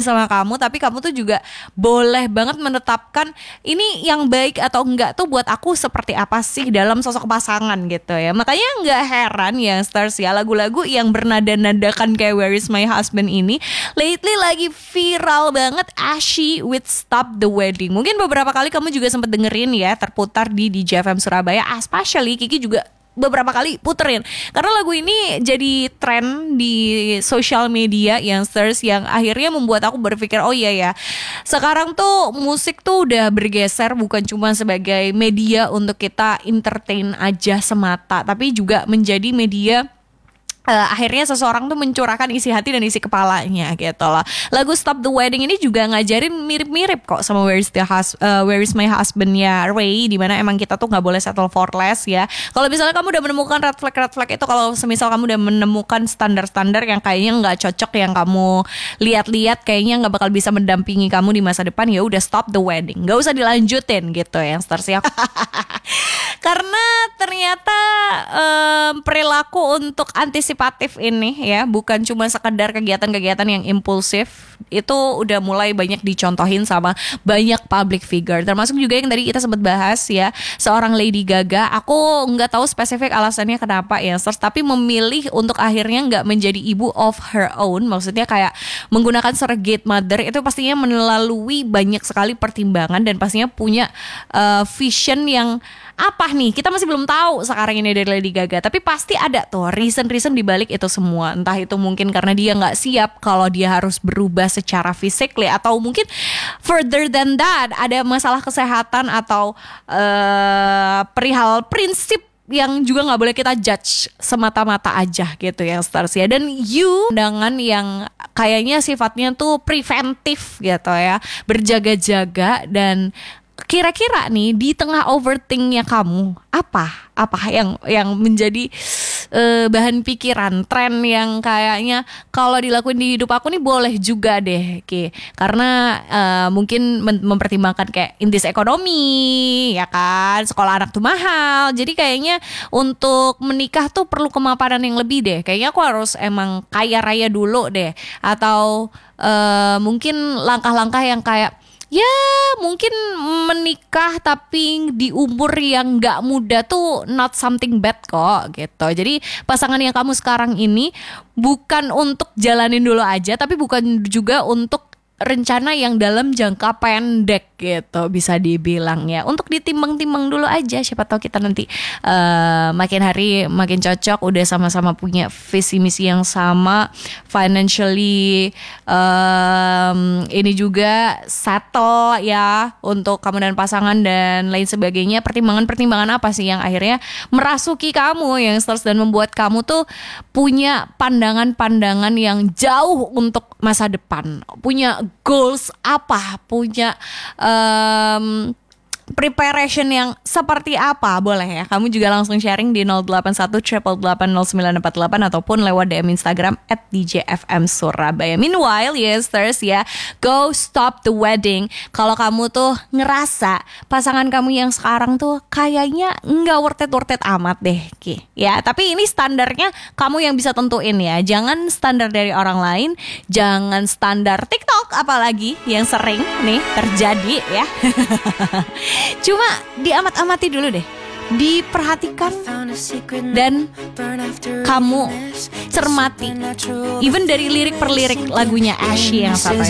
sama kamu, tapi kamu tuh juga boleh banget menetapkan ini yang baik atau enggak tuh buat aku seperti apa sih dalam sosok pasangan gitu ya. Makanya nggak heran ya Stars ya, lagu-lagu yang bernada-nadakan kayak Where Is My Husband ini lately lagi viral banget. Ashy with Stop the Wedding. Mungkin beberapa kali kamu juga sempat dengerin ya, terputar di DJ FM Surabaya. Especially Kiki juga beberapa kali puterin karena lagu ini jadi tren di sosial media youngsters, yang akhirnya membuat aku berpikir oh iya ya, sekarang tuh musik tuh udah bergeser bukan cuma sebagai media untuk kita entertain aja semata, tapi juga menjadi media akhirnya seseorang tuh mencurahkan isi hati dan isi kepalanya gitu loh. Lagu Stop the Wedding ini juga ngajarin mirip-mirip kok sama Where Is My Husband-nya Ray, dimana emang kita tuh nggak boleh settle for less ya. Kalau misalnya kamu udah menemukan red flag itu, kalau semisal kamu udah menemukan standar-standar yang kayaknya nggak cocok, yang kamu lihat-lihat kayaknya nggak bakal bisa mendampingi kamu di masa depan, ya udah stop the wedding, nggak usah dilanjutin gitu ya Stars ya. Karena ternyata perilaku untuk antisipatif ini ya, bukan cuma sekedar kegiatan-kegiatan yang impulsif, itu udah mulai banyak dicontohin sama banyak public figure, termasuk juga yang tadi kita sempat bahas ya, seorang Lady Gaga. Aku nggak tahu spesifik alasannya kenapa ya, tapi memilih untuk akhirnya nggak menjadi ibu of her own, maksudnya kayak menggunakan surrogate mother, itu pastinya melalui banyak sekali pertimbangan dan pastinya punya vision yang apa nih, kita masih belum tahu sekarang ini dari Lady Gaga, tapi pasti ada tuh reason di balik itu semua. Entah itu mungkin karena dia nggak siap kalau dia harus berubah secara physically, atau mungkin further than that ada masalah kesehatan atau perihal prinsip yang juga nggak boleh kita judge semata-mata aja gitu ya Stars ya. Dan undangan yang kayaknya sifatnya tuh preventif gitu ya, berjaga-jaga. Dan kira-kira nih di tengah overthinknya kamu, apa yang menjadi bahan pikiran, tren yang kayaknya kalau dilakuin di hidup aku nih boleh juga deh, karena mungkin mempertimbangkan kayak intis ekonomi ya kan, sekolah anak tuh mahal, jadi kayaknya untuk menikah tuh perlu kemapanan yang lebih deh, kayaknya aku harus emang kaya raya dulu deh, atau mungkin langkah-langkah yang kayak ya mungkin menikah tapi di umur yang gak muda tuh not something bad kok gitu. Jadi pasangan yang kamu sekarang ini bukan untuk jalanin dulu aja, tapi bukan juga untuk rencana yang dalam jangka pendek gitu, bisa dibilang ya, untuk ditimbang-timbang dulu aja, siapa tahu kita nanti makin hari makin cocok, udah sama-sama punya visi misi yang sama, financially ini juga settle ya untuk kamu dan pasangan dan lain sebagainya. Pertimbangan apa sih yang akhirnya merasuki kamu yang Stars dan membuat kamu tuh punya pandangan-pandangan yang jauh untuk masa depan, punya goals apa, punya preparation yang seperti apa, boleh ya kamu juga langsung sharing di 081-888-0948 ataupun lewat DM Instagram @djfmsurabaya. Meanwhile Stars ya, go stop the wedding. Kalau kamu tuh ngerasa pasangan kamu yang sekarang tuh kayaknya nggak worth it amat deh ya, tapi ini standarnya kamu yang bisa tentuin ya, jangan standar dari orang lain, jangan standar TikTok apalagi yang sering nih terjadi ya. Cuma diamat-amati dulu deh, diperhatikan dan kamu cermati, even dari lirik per lirik lagunya Ashy yang satu.